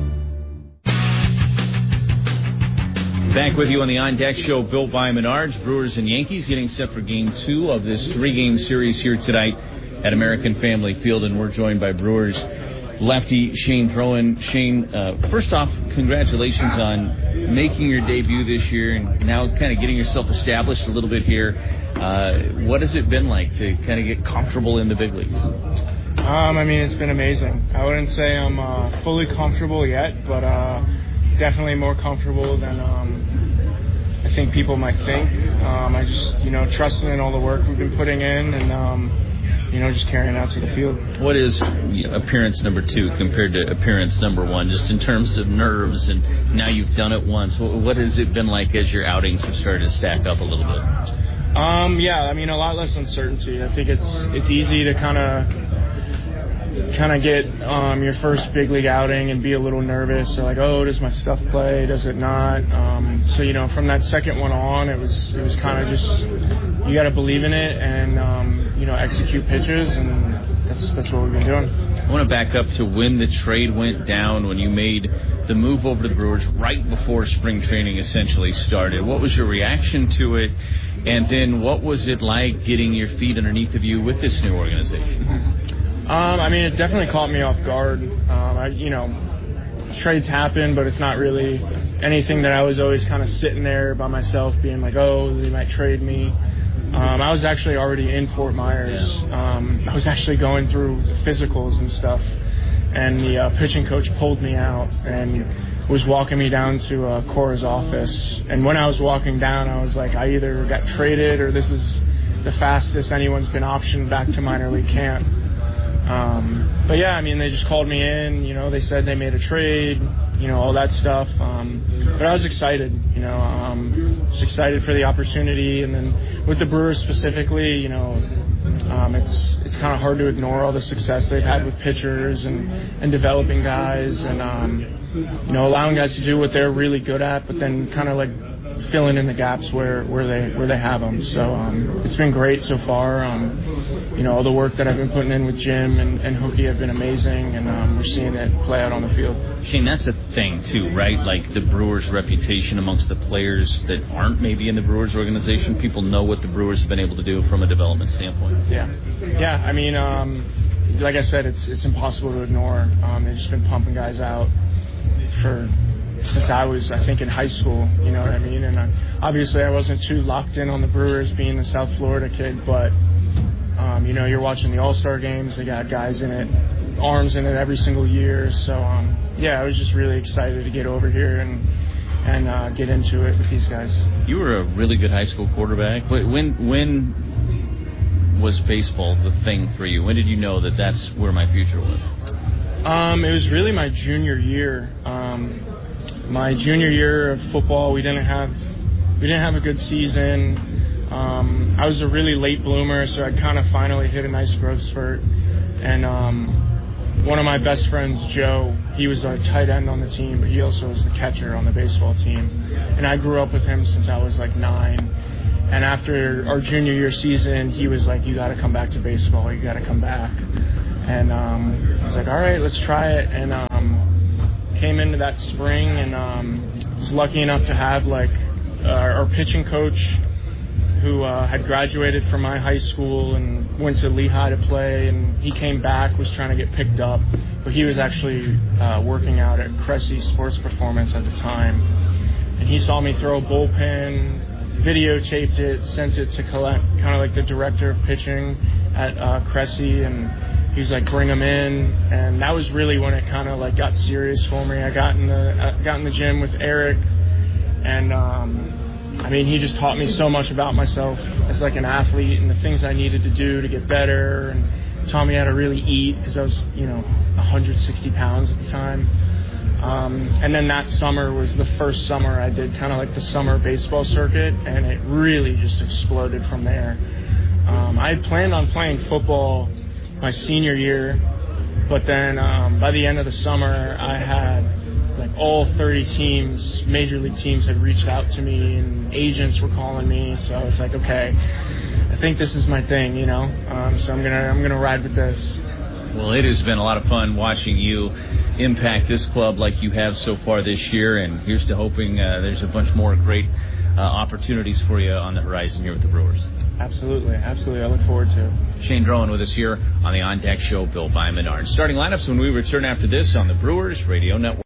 Back with you on the On Deck Show, built by Menards. Brewers and Yankees getting set for Game Two of this three-game series here tonight at American Family Field, and we're joined by Brewers lefty Shane Drohan. Shane, uh, first off, congratulations on making your debut this year and now kind of getting yourself established a little bit here. Uh, what has it been like to kind of get comfortable in the big leagues? Um, I mean, it's been amazing. I wouldn't say I'm uh, fully comfortable yet, but uh, definitely more comfortable than um, I think people might think. Um, I just, you know, trusting in all the work we've been putting in and, um, you know, just carrying out to the field. What is appearance number two compared to appearance number one, just in terms of nerves? And now you've done it once. What has it been like as your outings have started to stack up a little bit? Um, yeah, I mean, a lot less uncertainty. I think it's it's easy to kind of kind of get um, your first big league outing and be a little nervous. So like, oh, does my stuff play? Does it not? Um, so you know, from that second one on, it was it was kind of just you got to believe in it and um, you know execute pitches, and that's that's what we've been doing. I want to back up to when the trade went down, when you made the move over to the Brewers right before spring training essentially started. What was your reaction to it? And then what was it like getting your feet underneath of you with this new organization? Um, I mean, it definitely caught me off guard. Um, I, you know, trades happen, but it's not really anything that I was always kind of sitting there by myself being like, oh, they might trade me. Um, I was actually already in Fort Myers. Um, I was actually going through physicals and stuff, and the uh, pitching coach pulled me out and was walking me down to uh, Cora's office. And when I was walking down, I was like, I either got traded or this is the fastest anyone's been optioned back to minor league camp. Um, but yeah, I mean, they just called me in, you know, they said they made a trade, you know, all that stuff. Um, but I was excited, you know, um, just excited for the opportunity. And then with the Brewers specifically, you know, um, it's, it's kind of hard to ignore all the success they've had with pitchers and, and developing guys and, um, you know, allowing guys to do what they're really good at, but then kind of like filling in the gaps where, where they where they have them. So um, it's been great so far. Um, you know, all the work that I've been putting in with Jim and, and Hookie have been amazing, and um, we're seeing it play out on the field. Shane, that's a thing too, right? Like the Brewers' reputation amongst the players that aren't maybe in the Brewers organization. People know what the Brewers have been able to do from a development standpoint. Yeah, yeah. I mean, um, like I said, it's it's impossible to ignore. Um, they've just been pumping guys out for. Since I was, I think, in high school, you know what I mean? And I, obviously I wasn't too locked in on the Brewers being a South Florida kid, but, um, you know, you're watching the All-Star games. They got guys in it, arms in it every single year. So, um, yeah, I was just really excited to get over here and and uh, get into it with these guys. You were a really good high school quarterback. When, when was baseball the thing for you? When did you know that that's where my future was? Um, it was really my junior year. Um My junior year of football, we didn't have we didn't have a good season. Um, I was a really late bloomer, so I kind of finally hit a nice growth spurt. And um, one of my best friends, Joe, he was a tight end on the team, but he also was the catcher on the baseball team. And I grew up with him since I was like nine. And after our junior year season, he was like, you got to come back to baseball. You got to come back. And um, I was like, all right, let's try it. And um, came into that spring and um, was lucky enough to have like uh, our pitching coach who uh, had graduated from my high school and went to Lehigh to play. And he came back, was trying to get picked up. But he was actually uh, working out at Cressy Sports Performance at the time. And he saw me throw a bullpen, videotaped it, sent it to Colette, kind of like the director of pitching at uh, Cressy, and he was like, bring him in. And that was really when it kind of like got serious for me. I got in the I got in the gym with Eric, and um, I mean, he just taught me so much about myself as like an athlete and the things I needed to do to get better, and taught me how to really eat because I was, you know, one hundred sixty pounds at the time. Um, and then that summer was the first summer I did kind of like the summer baseball circuit, and it really just exploded from there. Um, I had planned on playing football my senior year, but then um, by the end of the summer, I had like all thirty teams, major league teams had reached out to me, and agents were calling me, so I was like, okay, I think this is my thing, you know, um, so I'm gonna I'm gonna ride with this. Well, it has been a lot of fun watching you impact this club like you have so far this year, and here's to hoping uh, there's a bunch more great uh, opportunities for you on the horizon here with the Brewers. Absolutely, absolutely. I look forward to it. Shane Drowan with us here on the On Deck Show, Bill by Menard. Starting lineups when we return after this on the Brewers Radio Network.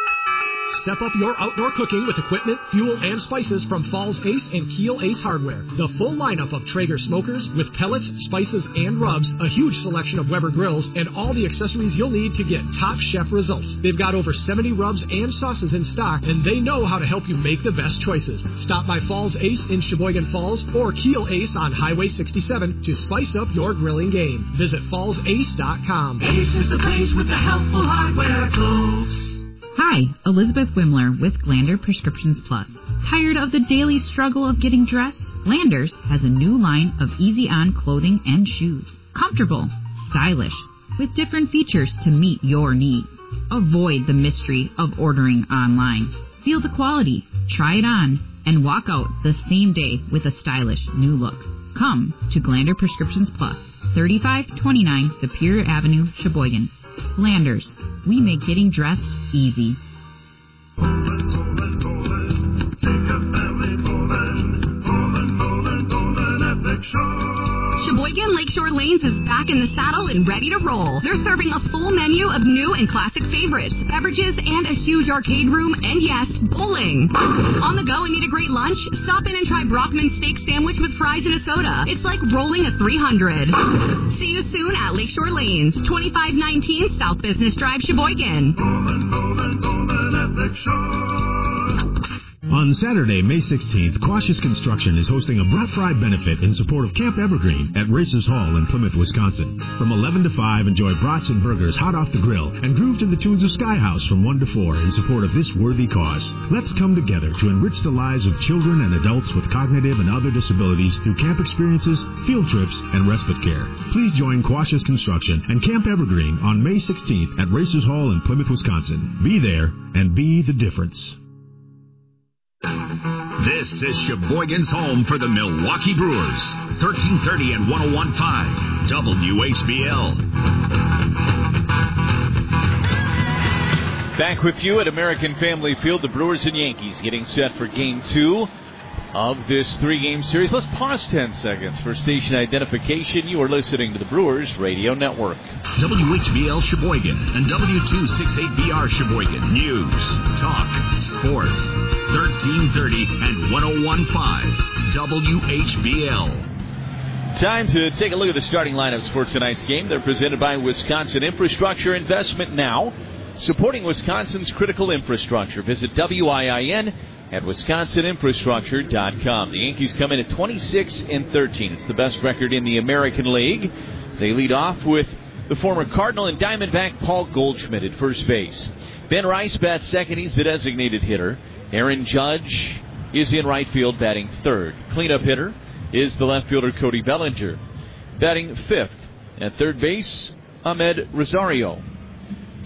Step up your outdoor cooking with equipment, fuel, and spices from Falls Ace and Keel Ace Hardware. The full lineup of Traeger smokers with pellets, spices, and rubs, a huge selection of Weber grills, and all the accessories you'll need to get top chef results. They've got over seventy rubs and sauces in stock, and they know how to help you make the best choices. Stop by Falls Ace in Sheboygan Falls or Keel Ace on Highway sixty-seven to spice up your grilling game. Visit falls ace dot com. Ace is the place with the helpful hardware tools. Hi, Elizabeth Wimler with Glander Prescriptions Plus. Tired of the daily struggle of getting dressed? Landers has a new line of easy-on clothing and shoes. Comfortable, stylish, with different features to meet your needs. Avoid the mystery of ordering online. Feel the quality, try it on, and walk out the same day with a stylish new look. Come to Glander Prescriptions Plus, thirty-five twenty-nine Superior Avenue, Sheboygan. Landers, we make getting dressed easy. Sheboygan Lakeshore Lanes is back in the saddle and ready to roll. They're serving a full menu of new and classic favorites, beverages, and a huge arcade room, and yes, bowling. On the go and need a great lunch? Stop in and try Brockman's Steak Sandwich with fries and a soda. It's like rolling a three hundred. See you soon at Lakeshore Lanes, twenty-five nineteen South Business Drive, Sheboygan. On Saturday, May sixteenth, Cautious Construction is hosting a Black Friday benefit in support of Camp Evergreen at Racers Hall in Plymouth, Wisconsin. From eleven to five, enjoy brats and burgers hot off the grill and groove to the tunes of Sky House from one to four in support of this worthy cause. Let's come together to enrich the lives of children and adults with cognitive and other disabilities through camp experiences, field trips, and respite care. Please join Cautious Construction and Camp Evergreen on May sixteenth at Racers Hall in Plymouth, Wisconsin. Be there and be the difference. This is Sheboygan's home for the Milwaukee Brewers. thirteen thirty and one oh one point five W H B L. Back with you at American Family Field, the Brewers and Yankees getting set for game two of this three-game series. Let's pause ten seconds for station identification. You are listening to the Brewers Radio Network. W H B L Sheboygan and W two sixty-eight B R Sheboygan. News, talk, sports. thirteen thirty and one oh one point five W H B L. Time to take a look at the starting lineups for tonight's game. They're presented by Wisconsin Infrastructure Investment Now, supporting Wisconsin's critical infrastructure. Visit W I I N at wisconsin infrastructure dot com. The Yankees come in at twenty-six and thirteen. It's the best record in the American League. They lead off with the former Cardinal and Diamondback Paul Goldschmidt at first base. Ben Rice bats second. He's the designated hitter. Aaron Judge is in right field batting third. Cleanup hitter is the left fielder Cody Bellinger. Batting fifth at third base, Ahmed Rosario.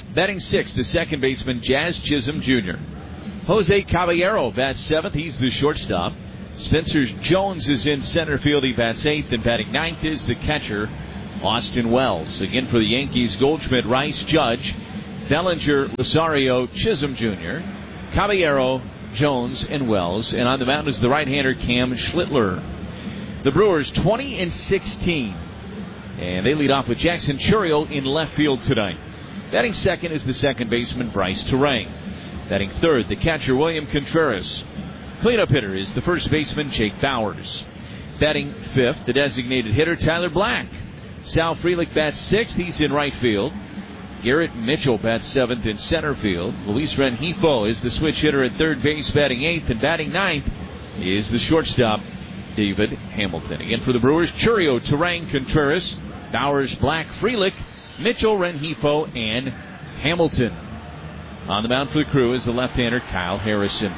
Batting sixth, the second baseman, Jazz Chisholm Junior Jose Caballero bats seventh. He's the shortstop. Spencer Jones is in center field. He bats eighth. And batting ninth is the catcher, Austin Wells. Again for the Yankees, Goldschmidt, Rice, Judge, Bellinger, Rosario, Chisholm Junior, Caballero, Jones, and Wells. And on the mound is the right-hander, Cam Schlittler. The Brewers twenty and sixteen. And they lead off with Jackson Chourio in left field tonight. Batting second is the second baseman, Bryce Terang. Batting third, the catcher, William Contreras. Cleanup hitter is the first baseman, Jake Bowers. Batting fifth, the designated hitter, Tyler Black. Sal Frelick bats sixth. He's in right field. Garrett Mitchell bats seventh in center field. Luis Rengifo is the switch hitter at third base, batting eighth. And batting ninth is the shortstop, David Hamilton. Again for the Brewers, Chourio, Terang, Contreras, Bowers, Black, Frelick, Mitchell, Rengifo, and Hamilton. On the mound for the Crew is the left-hander, Kyle Harrison.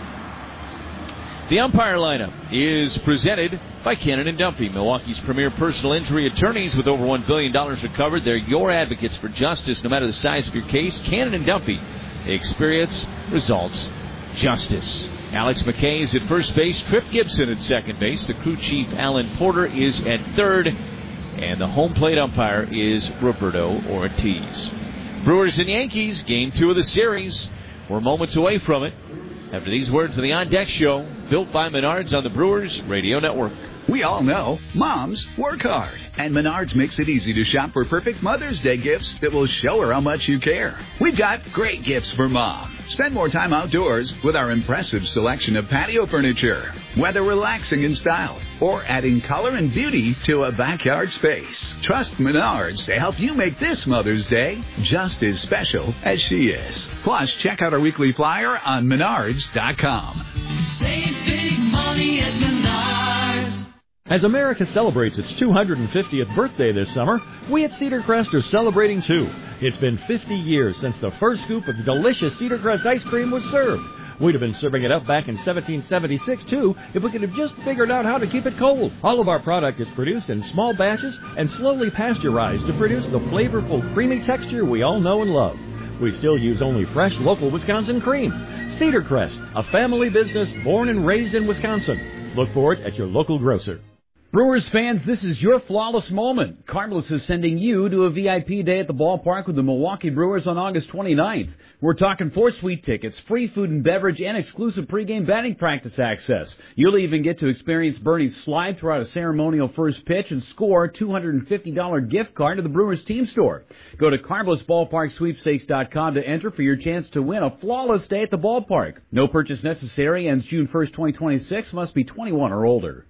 The umpire lineup is presented by Cannon and Dumpy, Milwaukee's premier personal injury attorneys with over one billion dollars recovered. They're your advocates for justice no matter the size of your case. Cannon and Dumpy. Experience, results, justice. Alex McKay is at first base. Tripp Gibson at second base. The crew chief, Alan Porter, is at third. And the home plate umpire is Roberto Ortiz. Brewers and Yankees, game two of the series. We're moments away from it. After these words of the On Deck Show, built by Menards on the Brewers Radio Network. We all know moms work hard, and Menards makes it easy to shop for perfect Mother's Day gifts that will show her how much you care. We've got great gifts for Mom. Spend more time outdoors with our impressive selection of patio furniture, whether relaxing in style or adding color and beauty to a backyard space. Trust Menards to help you make this Mother's Day just as special as she is. Plus, check out our weekly flyer on menards dot com. Save big money at Menards. As America celebrates its two hundred fiftieth birthday this summer, we at Cedar Crest are celebrating too. It's been fifty years since the first scoop of delicious Cedar Crest ice cream was served. We'd have been serving it up back in seventeen seventy-six, too, if we could have just figured out how to keep it cold. All of our product is produced in small batches and slowly pasteurized to produce the flavorful, creamy texture we all know and love. We still use only fresh, local Wisconsin cream. Cedar Crest, a family business born and raised in Wisconsin. Look for it at your local grocer. Brewers fans, this is your flawless moment. Carmeless is sending you to a V I P day at the ballpark with the Milwaukee Brewers on August twenty-ninth. We're talking four suite tickets, free food and beverage, and exclusive pregame batting practice access. You'll even get to experience Bernie slide throughout a ceremonial first pitch and score a two hundred fifty dollars gift card to the Brewers team store. Go to carmeless ballpark sweepstakes dot com to enter for your chance to win a flawless day at the ballpark. No purchase necessary. Ends June first, twenty twenty-six. Must be twenty-one or older.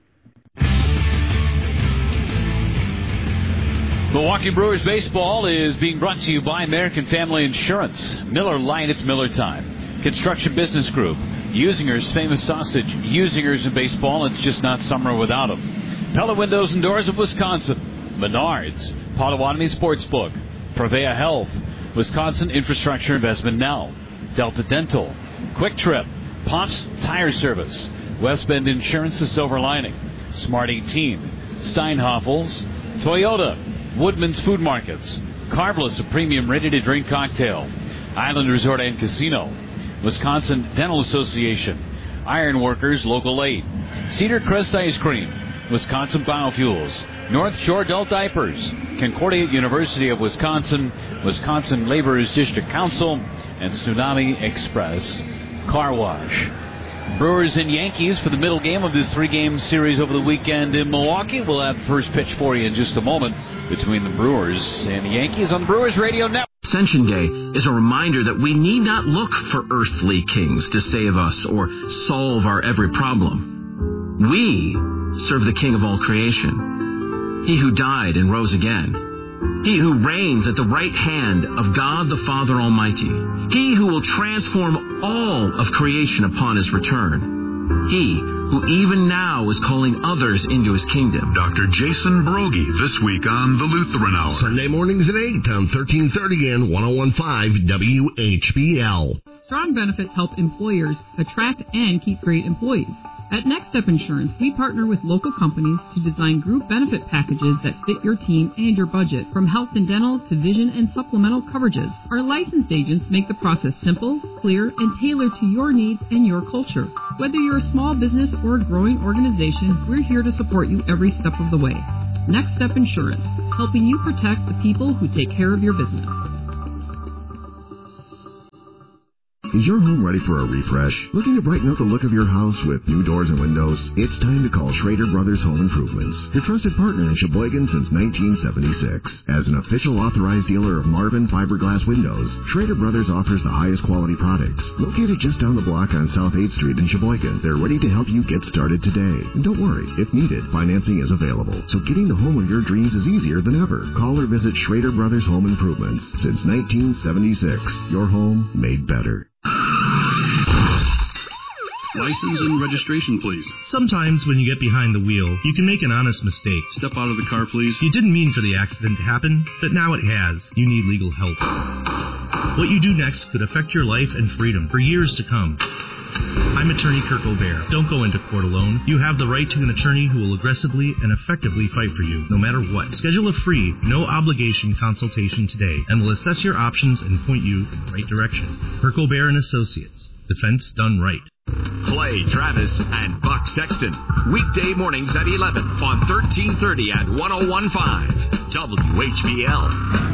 Milwaukee Brewers baseball is being brought to you by American Family Insurance. Miller Lite, it's Miller time. Construction Business Group. Usinger's famous sausage. Usinger's in baseball, it's just not summer without them. Pella Windows and Doors of Wisconsin. Menards. Potawatomi Sportsbook. Prevea Health. Wisconsin Infrastructure Investment Now. Delta Dental. Quick Trip. Pops Tire Service. West Bend Insurance, The Silver Lining. Smart eighteen. Steinhoffels. Toyota. Woodman's Food Markets. Carbless, a premium ready-to-drink cocktail. Island Resort and Casino. Wisconsin Dental Association. Ironworkers Local eight. Cedar Crest Ice Cream. Wisconsin Biofuels. North Shore Adult Diapers. Concordia University of Wisconsin. Wisconsin Laborers District Council. And Tsunami Express Car Wash. Brewers and Yankees for the middle game of this three-game series over the weekend in Milwaukee. We'll have the first pitch for you in just a moment between the Brewers and the Yankees on the Brewers Radio Network. Ascension Day is a reminder that we need not look for earthly kings to save us or solve our every problem. We serve the King of all creation, He who died and rose again, He who reigns at the right hand of God the Father Almighty, He who will transform all of creation upon His return, He who even now is calling others into His kingdom. Doctor Jason Brogy this week on the Lutheran Hour. Sunday mornings at eight on thirteen thirty and one oh one point five W H B L. Strong benefits help employers attract and keep great employees. At Next Step Insurance, we partner with local companies to design group benefit packages that fit your team and your budget, from health and dental to vision and supplemental coverages. Our licensed agents make the process simple, clear, and tailored to your needs and your culture. Whether you're a small business or a growing organization, we're here to support you every step of the way. Next Step Insurance, helping you protect the people who take care of your business. Is your home ready for a refresh? Looking to brighten up the look of your house with new doors and windows? It's time to call Schrader Brothers Home Improvements, your trusted partner in Sheboygan since nineteen seventy-six. As an official authorized dealer of Marvin fiberglass windows, Schrader Brothers offers the highest quality products. Located just down the block on South eighth Street in Sheboygan, they're ready to help you get started today. And don't worry, if needed, financing is available. So getting the home of your dreams is easier than ever. Call or visit Schrader Brothers Home Improvements. Since nineteen seventy-six, your home made better. License and registration, please. Sometimes when you get behind the wheel, you can make an honest mistake. Step out of the car, please. You didn't mean for the accident to happen, but now it has. You need legal help. What you do next could affect your life and freedom for years to come. I'm attorney Kirk O'Bear. Don't go into court alone. You have the right to an attorney who will aggressively and effectively fight for you, no matter what. Schedule a free, no-obligation consultation today, and we'll assess your options and point you in the right direction. Kirk O'Bear and Associates. Defense done right. Clay Travis and Buck Sexton. Weekday mornings at eleven on thirteen thirty at one oh one point five W H B L.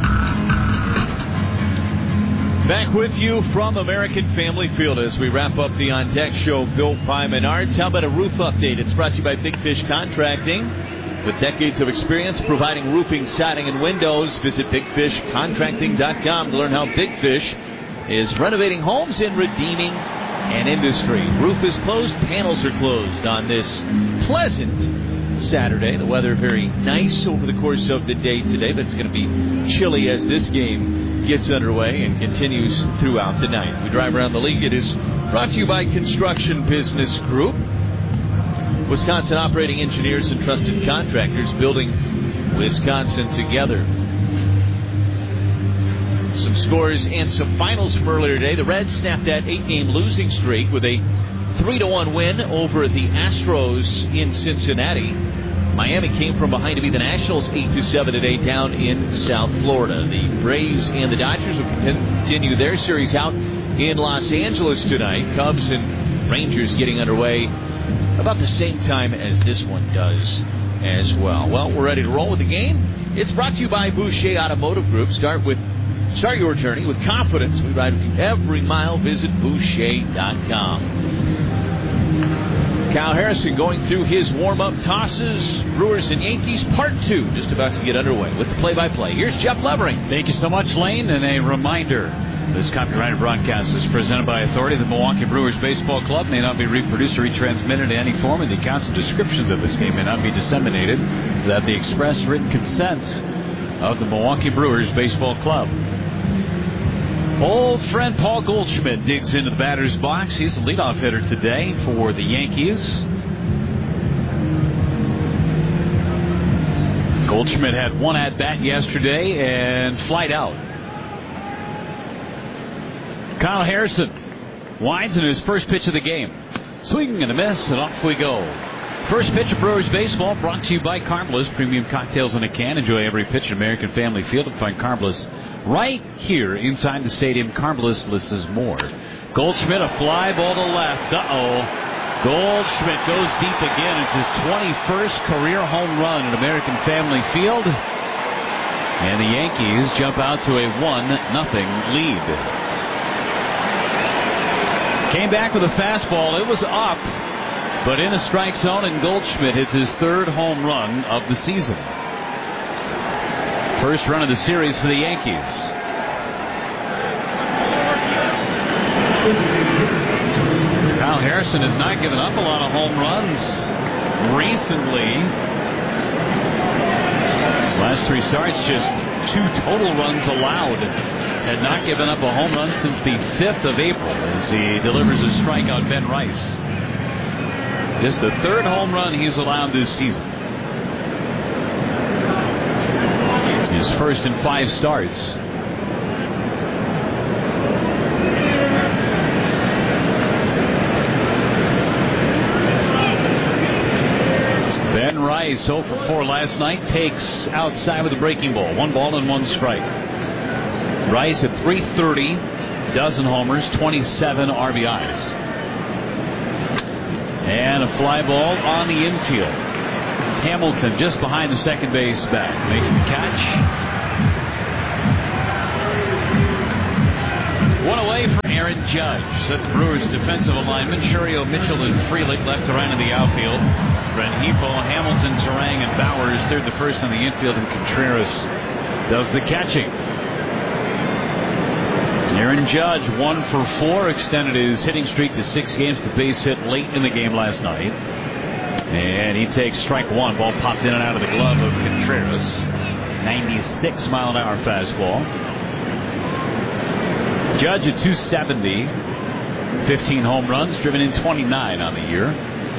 Back with you from American Family Field as we wrap up the On Deck show built by Menards. How about a roof update? It's brought to you by Big Fish Contracting. With decades of experience providing roofing, siding, and windows, visit big fish contracting dot com to learn how Big Fish is renovating homes and redeeming an industry. Roof is closed, panels are closed on this pleasant Saturday. The weather very nice over the course of the day today, but it's going to be chilly as this game gets underway and continues throughout the night. We drive around the league. It is brought to you by Construction Business Group. Wisconsin operating engineers and trusted contractors building Wisconsin together. Some scores and some finals from earlier today. The Reds snapped that eight-game losing streak with a three to one win over the Astros in Cincinnati. Miami came from behind to beat the Nationals eight to seven today down in South Florida. The Braves and the Dodgers will continue their series out in Los Angeles tonight. Cubs and Rangers getting underway about the same time as this one does as well. Well, we're ready to roll with the game. It's brought to you by Boucher Automotive Group. Start with Start your journey with confidence. We ride with you every mile. Visit Boucher dot com. Kyle Harrison going through his warm-up tosses. Brewers and Yankees part two just about to get underway with the play-by-play. Here's Jeff Levering. Thank you so much, Lane. And a reminder, this copyrighted broadcast is presented by authority of the Milwaukee Brewers Baseball Club. May not be reproduced or retransmitted in any form, and the accounts and descriptions of this game may not be disseminated without the express written consent of the Milwaukee Brewers Baseball Club. Old friend Paul Goldschmidt digs into the batter's box. He's the leadoff hitter today for the Yankees. Goldschmidt had one at-bat yesterday and flied out. Kyle Harrison winds in his first pitch of the game. Swing and a miss, and off we go. First pitch of Brewers baseball brought to you by Carmelis. Premium cocktails in a can. Enjoy every pitch at American Family Field and find Carmelis right here inside the stadium. Carmelis lists more. Goldschmidt, a fly ball to left. Uh-oh. Goldschmidt goes deep again. It's his twenty-first career home run at American Family Field. And the Yankees jump out to a one nothing lead. Came back with a fastball. It was up, but in a strike zone, and Goldschmidt hits his third home run of the season. First run of the series for the Yankees. Kyle Harrison has not given up a lot of home runs recently. His last three starts, just two total runs allowed. Had not given up a home run since the fifth of April as he delivers a strikeout, Ben Rice. Just the third home run he's allowed this season. His first in five starts. Rice oh for four last night. Takes outside with a breaking ball. One ball and one strike. Rice at three thirty. Dozen homers, twenty-seven R B Is. And a fly ball on the infield. Hamilton just behind the second base back. Makes the catch. One away for Aaron Judge. Set the Brewers' defensive alignment. Churio, Mitchell, and Frelick left to right in the outfield. Rengifo, Hamilton, Turang, and Bowers third the first in the infield, and Contreras does the catching. Aaron Judge, one for four, extended his hitting streak to six games. The base hit late in the game last night. And he takes strike one. Ball popped in and out of the glove of Contreras. ninety-six mile an hour fastball. Judge at two seventy, fifteen home runs, driven in twenty-nine on the year.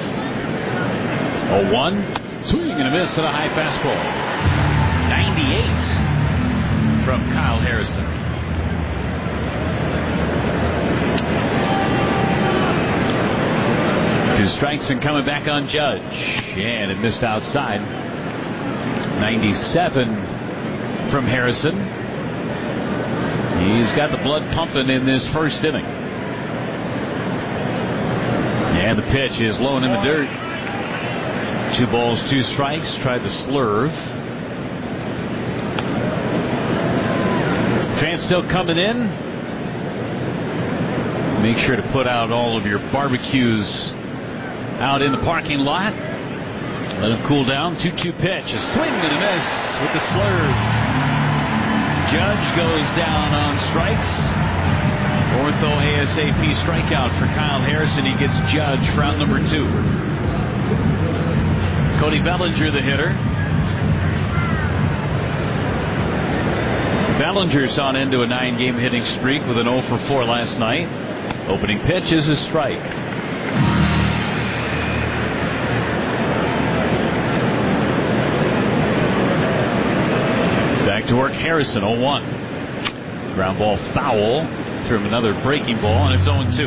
oh one, swing and a miss to the high fastball. ninety-eight from Kyle Harrison. Two strikes and coming back on Judge. And it missed outside. ninety-seven from Harrison. He's got the blood pumping in this first inning. And the pitch is low and in the dirt. Two balls, two strikes. Tried the slurve. Fans still coming in. Make sure to put out all of your barbecues out in the parking lot. Let them cool down. two two pitch. A swing and a miss with the slurve. Judge goes down on strikes. Ortho ASAP strikeout for Kyle Harrison. He gets Judge for out number two. Cody Bellinger, the hitter. Bellinger's on into a nine-game hitting streak with an oh for four last night. Opening pitch is a strike. Back to work, Harrison, oh one. Ground ball foul. Threw him another breaking ball, and it's oh two.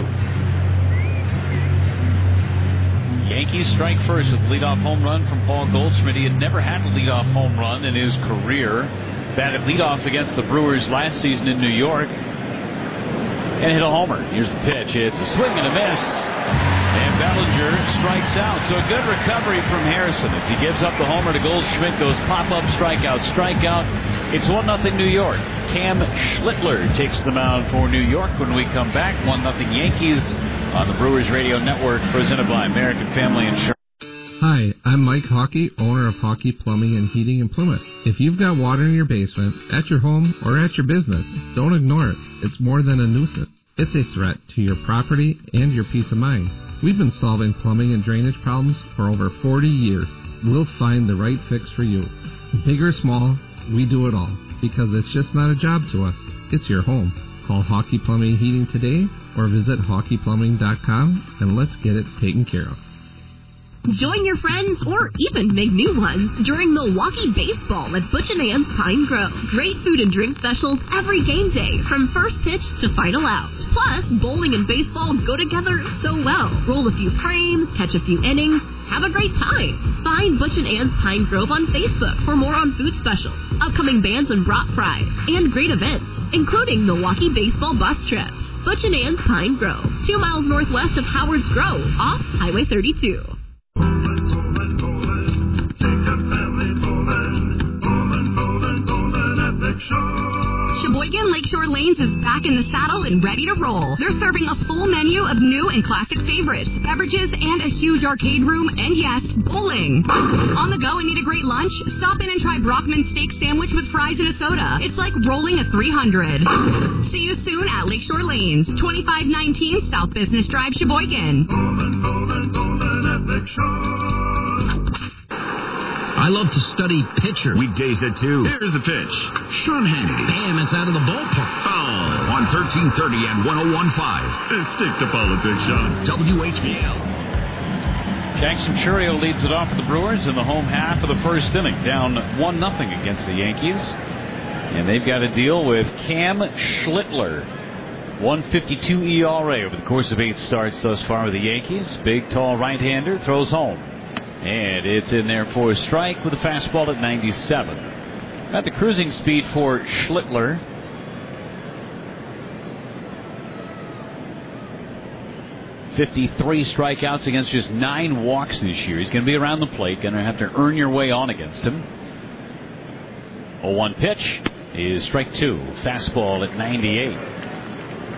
Yankees strike first with a leadoff home run from Paul Goldschmidt. He had never had a leadoff home run in his career. Batted leadoff against the Brewers last season in New York. And hit a homer. Here's the pitch. It's a swing and a miss. And Bellinger strikes out. So a good recovery from Harrison as he gives up the homer to Goldschmidt. Goes pop-up, strikeout, strikeout. It's one nothing New York. Cam Schlittler takes the mound for New York when we come back. one nothing Yankees on the Brewers Radio Network, presented by American Family Insurance. Hi, I'm Mike Hockey, owner of Hockey Plumbing and Heating in Plymouth. If you've got water in your basement, at your home, or at your business, don't ignore it. It's more than a nuisance. It's a threat to your property and your peace of mind. We've been solving plumbing and drainage problems for over forty years. We'll find the right fix for you. Big or small, we do it all. Because it's just not a job to us. It's your home. Call Hockey Plumbing and Heating today or visit hockey plumbing dot com and let's get it taken care of. Join your friends or even make new ones during Milwaukee baseball at Butch and Ann's Pine Grove. Great food and drink specials every game day from first pitch to final out. Plus, bowling and baseball go together so well. Roll a few frames, catch a few innings, have a great time. Find Butch and Ann's Pine Grove on Facebook for more on food specials, upcoming bands and brat fries, and great events, including Milwaukee baseball bus trips. Butch and Ann's Pine Grove, two miles northwest of Howard's Grove, off Highway thirty-two. Sheboygan Lakeshore Lanes is back in the saddle and ready to roll. They're serving a full menu of new and classic favorites, beverages, and a huge arcade room, and yes, bowling. On the go and need a great lunch? Stop in and try Brockman's Steak Sandwich with fries and a soda. It's like rolling a three hundred. See you soon at Lakeshore Lanes, twenty-five nineteen South Business Drive, Sheboygan. Bowling, bowling, bowling at Lakeshore. I love to study pitcher. Weekdays at two. Here's the pitch. Sean Hannity. Damn, it's out of the ballpark. Foul. On thirteen thirty and one oh one point five. Stick to politics, Sean. W H B L. Jackson Churio leads it off for the Brewers in the home half of the first inning. Down one nothing against the Yankees. And they've got to deal with Cam Schlittler. one fifty-two E R A over the course of eight starts thus far with the Yankees. Big, tall right-hander throws home. And it's in there for a strike with a fastball at ninety-seven. Got the cruising speed for Schlittler. fifty-three strikeouts against just nine walks this year. He's going to be around the plate. Going to have to earn your way on against him. oh one pitch is strike two. Fastball at ninety-eight.